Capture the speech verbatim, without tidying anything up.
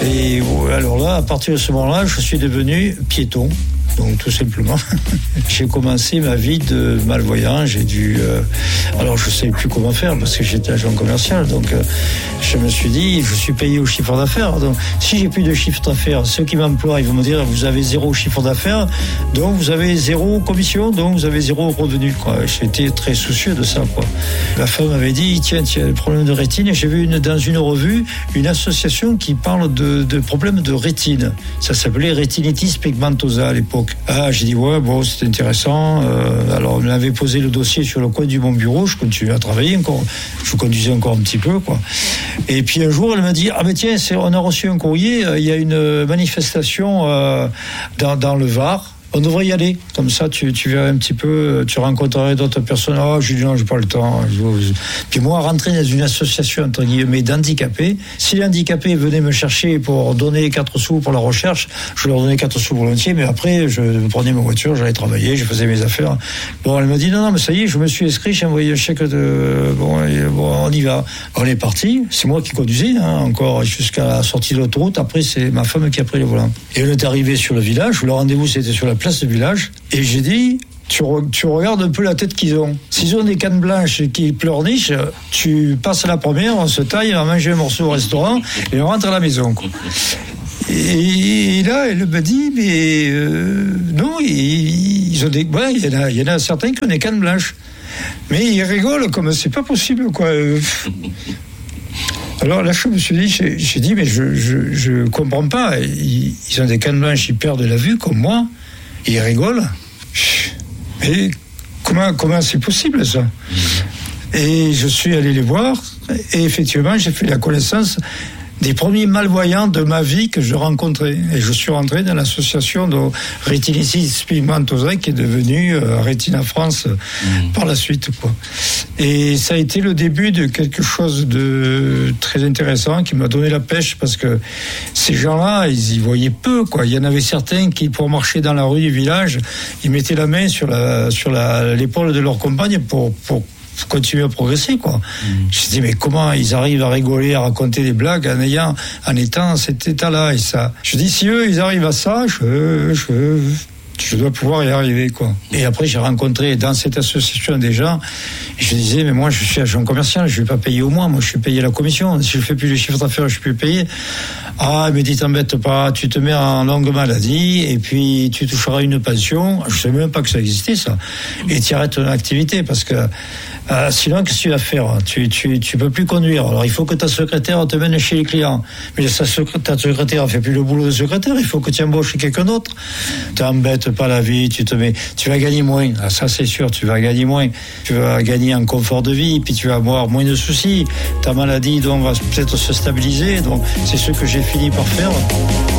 Et alors là, à partir de ce moment-là, je suis devenu piéton. Donc tout simplement, j'ai commencé ma vie de malvoyant. J'ai dû, euh, alors je sais plus comment faire parce que j'étais agent commercial. Donc euh, je me suis dit, je suis payé au chiffre d'affaires. Donc si j'ai plus de chiffre d'affaires, ceux qui m'emploient, ils vont me dire, vous avez zéro chiffre d'affaires, donc vous avez zéro commission, donc vous avez zéro revenu. Quoi. J'étais très soucieux de ça. Quoi. La femme m'avait dit, tiens, tu as le problème de rétine. Et j'ai vu une, dans une revue une association qui parle de, de problèmes de rétine. Ça s'appelait rétinitis pigmentosa à l'époque. Ah, j'ai dit, ouais, bon, c'est intéressant. Euh, alors, on m'avait posé le dossier sur le coin du bon bureau. Je continuais à travailler encore. Je conduisais encore un petit peu, quoi. Et puis, un jour, elle m'a dit, ah, ben tiens, c'est, on a reçu un courrier. Il y a une manifestation euh, dans, dans le Var. On devrait y aller. Comme ça, tu, tu verrais un petit peu, tu rencontrerais d'autres personnes. Ah, oh, je dis non, j'ai pas le temps. Puis moi, rentrer dans une association, entre guillemets, d'handicapés, si les handicapés venaient me chercher pour donner quatre sous pour la recherche, je leur donnais quatre sous volontiers, mais après, je prenais ma voiture, j'allais travailler, je faisais mes affaires. Bon, elle me dit, non, non, mais ça y est, je me suis inscrit, j'ai envoyé un chèque de, bon, bon on y va. On est parti. C'est moi qui conduisais, hein, encore jusqu'à la sortie de l'autoroute. Après, c'est ma femme qui a pris le volant. Et on est arrivé sur le village. Le rendez-vous, c'était sur la place de village, et j'ai dit, tu, re, tu regardes un peu la tête qu'ils ont. S'ils ont des cannes blanches qui pleurnichent, tu passes la première, on se taille, on va manger un morceau au restaurant, et on rentre à la maison. Quoi. Et, et là, elle me dit, mais euh, non, ils, ils ont des, ouais, il y en a, il y en a certains qui ont des cannes blanches, mais ils rigolent comme c'est pas possible, quoi. Alors là, je me suis dit, j'ai, j'ai dit, mais je, je, je comprends pas. Ils, ils ont des cannes blanches, ils perdent la vue comme moi. Ils rigolent. Mais comment, comment c'est possible, ça? Et je suis allé les voir. Et effectivement, j'ai fait la connaissance des premiers malvoyants de ma vie que je rencontrais. Et je suis rentré dans l'association de rétinitis pigmentosa qui est devenue euh, Retina France euh, mmh. par la suite, quoi. Et ça a été le début de quelque chose de très intéressant qui m'a donné la pêche parce que ces gens-là, ils y voyaient peu, quoi. Il y en avait certains qui, pour marcher dans la rue du village, ils mettaient la main sur la, sur la, l'épaule de leur compagne pour, pour continuer à progresser, quoi. Mmh. Je dis, mais comment ils arrivent à rigoler, à raconter des blagues en ayant, en étant à cet état-là et ça. Je dis, si eux, ils arrivent à ça, je, je, je dois pouvoir y arriver, quoi. Et après, j'ai rencontré dans cette association des gens, et je disais, mais moi, je suis agent commercial, je vais pas payer au mois, moi, je suis payé la commission. Si je fais plus le chiffre d'affaires, je suis plus payé. Ah, mais dis, t'embête pas, tu te mets en longue maladie, et puis tu toucheras une pension. Je sais même pas que ça existait, ça. Et tu arrêtes ton activité, parce que, euh, sinon, qu'est-ce que tu vas faire? Tu, tu, tu peux plus conduire. Alors, il faut que ta secrétaire te mène chez les clients. Mais sa secré- ta secrétaire fait plus le boulot de secrétaire, il faut que tu embauches quelqu'un d'autre. T'embêtes pas la vie, tu te mets, tu vas gagner moins. Ah, ça, c'est sûr, tu vas gagner moins. Tu vas gagner en confort de vie, puis tu vas avoir moins de soucis. Ta maladie, donc, va peut-être se stabiliser. Donc, c'est ce que j'ai fini par faire.